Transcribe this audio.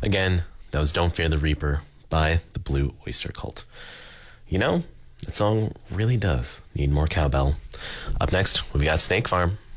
Again, that was Don't Fear the Reaper by the Blue Oyster Cult. That song really does need more cowbell. Up next, we've got Snake Farm.